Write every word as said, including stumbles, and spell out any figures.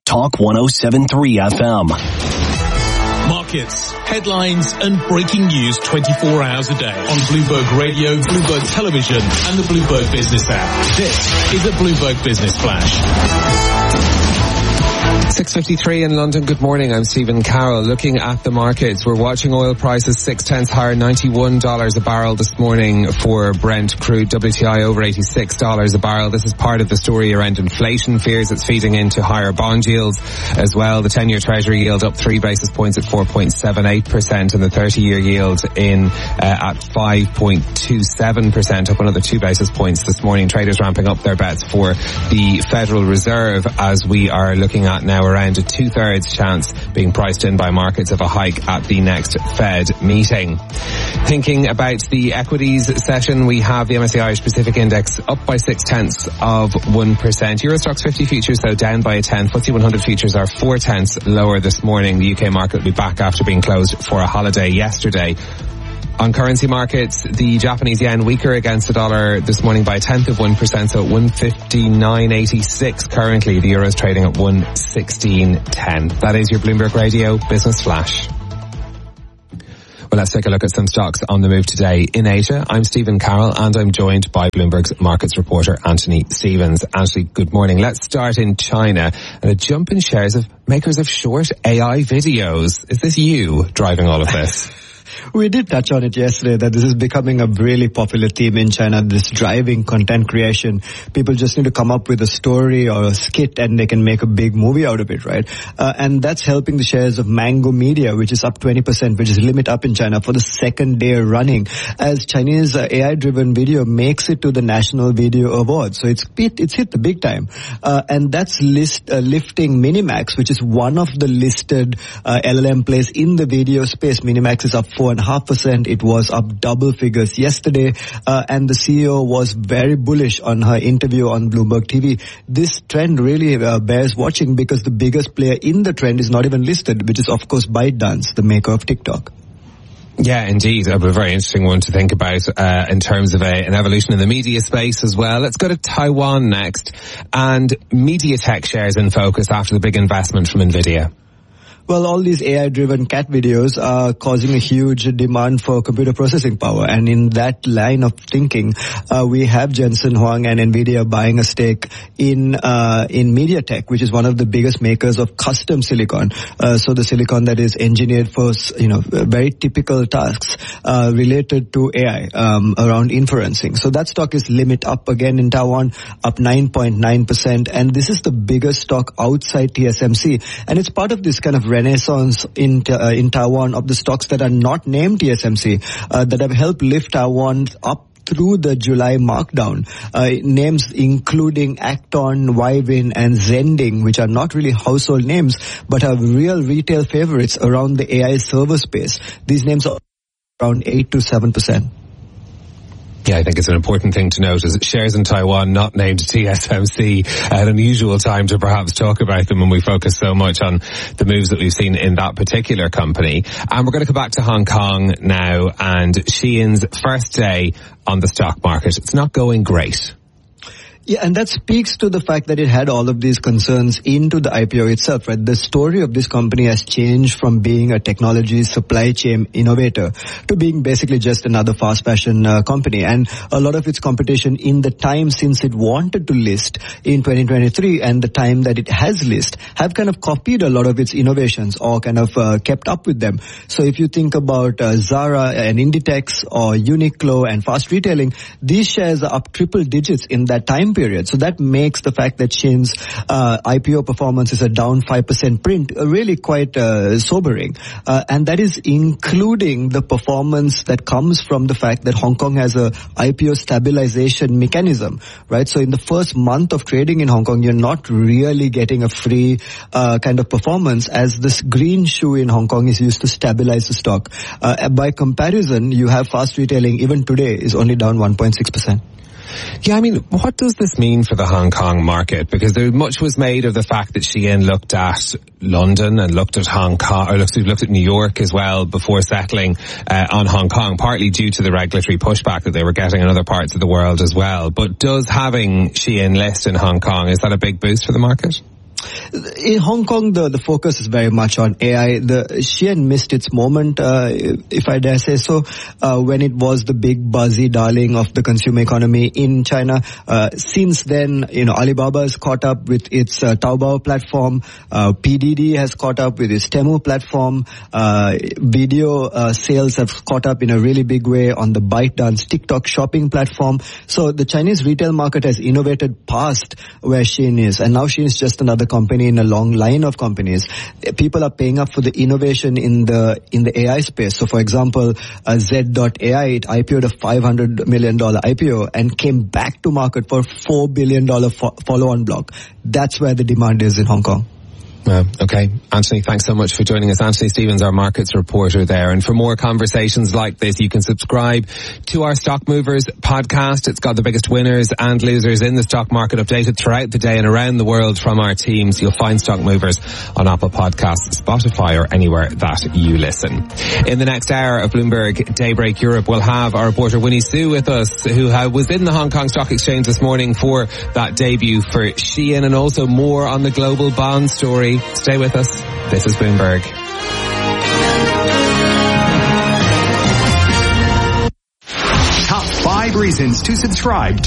Talk one oh seven point three F M. Markets, headlines and breaking news twenty-four hours a day on Bloomberg Radio, Bloomberg Television and the Bloomberg Business app. This is a Bloomberg Business Flash. six fifty-three in London. Good morning. I'm Stephen Carroll. Looking at the markets, we're watching oil prices six tenths higher, ninety-one dollars a barrel this morning for Brent crude. W T I over eighty-six dollars a barrel. This is part of the story around inflation fears that's feeding into higher bond yields as well. The ten-year Treasury yield up three basis points at four point seven eight percent and the thirty-year yield in uh, at five point two seven percent, up another two basis points this morning. Traders ramping up their bets for the Federal Reserve as we are looking at now around a two-thirds chance being priced in by markets of a hike at the next Fed meeting. Thinking about the equities session, we have the M S C I Irish Pacific Index up by six tenths of one percent. Euro Stoxx fifty futures, though, down by a tenth. F T S E one hundred futures are four tenths lower this morning. The U K market will be back after being closed for a holiday yesterday. On currency markets, the Japanese yen weaker against the dollar this morning by a tenth of one percent, so at one fifty-nine eighty-six currently. The euro is trading at one sixteen ten. That is your Bloomberg Radio Business Flash. Well, let's take a look at some stocks on the move today in Asia. I'm Stephen Carroll and I'm joined by Bloomberg's markets reporter Anthony Stevens. Anthony, good morning. Let's start in China and a jump in shares of makers of short A I videos. Is this you driving all of this? We did touch on it yesterday that this is becoming a really popular theme in China, this driving content creation. People just need to come up with a story or a skit and they can make a big movie out of it, right? Uh, and that's helping the shares of Mango Media, which is up twenty percent, which is limit up in China for the second day running, as Chinese uh, A I-driven video makes it to the National Video Awards. So it's it's hit the big time. Uh, and that's list, uh, lifting Minimax, which is one of the listed uh, L L M plays in the video space. Minimax is up four and a half percent. It was up double figures yesterday, uh, and the C E O was very bullish on her interview on Bloomberg T V. This trend really uh, bears watching because the biggest player in the trend is not even listed, which is of course ByteDance, the maker of TikTok. Yeah, indeed. A very interesting one to think about uh, in terms of a, an evolution in the media space as well. Let's go to Taiwan next. And MediaTek shares in focus after the big investment from NVIDIA. Well, all these A I-driven cat videos are causing a huge demand for computer processing power. And in that line of thinking, uh, we have Jensen Huang and NVIDIA buying a stake in uh, in MediaTek, which is one of the biggest makers of custom silicon. Uh, so the silicon that is engineered for, you know, very typical tasks uh, related to A I um, around inferencing. So that stock is limit up again in Taiwan, up nine point nine percent. And this is the biggest stock outside T S M C. And it's part of this kind of renaissance in uh, in Taiwan of the stocks that are not named T S M C uh, that have helped lift Taiwan up through the July markdown. Uh, names including Acton, Wyvin and Zending, which are not really household names but are real retail favorites around the A I server space. These names are around eight to seven percent. Yeah, I think it's an important thing to note is that shares in Taiwan not named T S M C at an unusual time to perhaps talk about them when we focus so much on the moves that we've seen in that particular company. And we're going to come back to Hong Kong now and Shein's first day on the stock market. It's not going great. Yeah, and that speaks to the fact that it had all of these concerns into the I P O itself, right? The story of this company has changed from being a technology supply chain innovator to being basically just another fast fashion uh, company. And a lot of its competition in the time since it wanted to list in twenty twenty-three and the time that it has list have kind of copied a lot of its innovations or kind of uh, kept up with them. So if you think about uh, Zara and Inditex or Uniqlo and fast retailing, these shares are up triple digits in that time period. So that makes the fact that Shein's uh, I P O performance is a down five percent print uh, really quite uh, sobering. Uh, and that is including the performance that comes from the fact that Hong Kong has a I P O stabilization mechanism, right? So in the first month of trading in Hong Kong, you're not really getting a free uh, kind of performance as this green shoe in Hong Kong is used to stabilize the stock. Uh, by comparison, you have fast retailing even today is only down one point six percent. Yeah, I mean, what does this mean for the Hong Kong market? Because there much was made of the fact that Shein looked at London and looked at Hong Kong, or looked, looked at New York as well before settling uh, on Hong Kong, partly due to the regulatory pushback that they were getting in other parts of the world as well. But does having Shein list in Hong Kong, is that a big boost for the market? in Hong Kong, the, the focus is very much on A I. The Shein missed its moment, uh, if I dare say so, uh, when it was the big buzzy darling of the consumer economy in China. Uh, since then, you know, Alibaba has caught up with its uh, Taobao platform. Uh, P D D has caught up with its Temu platform. Uh, video uh, sales have caught up in a really big way on the ByteDance TikTok shopping platform. So the Chinese retail market has innovated past where Shein is, and now Shein is just another company in a long line of companies. People are paying up for the innovation in the in the A I space. So, for example, uh, Z dot A I, it I P O'd a five hundred million dollars I P O and came back to market for four billion dollars fo- follow-on block. That's where the demand is in Hong Kong. Uh, okay. Anthony, thanks so much for joining us. Anthony Stevens, our markets reporter there. And for more conversations like this, you can subscribe to our Stock Movers podcast. It's got the biggest winners and losers in the stock market updated throughout the day and around the world from our teams. You'll find Stock Movers on Apple Podcasts, Spotify, or anywhere that you listen. In the next hour of Bloomberg Daybreak Europe, we'll have our reporter Winnie Su with us, who uh, was in the Hong Kong Stock Exchange this morning for that debut for Shein, and also more on the global bond story. Stay with us. This is Bloomberg. Top five reasons to subscribe to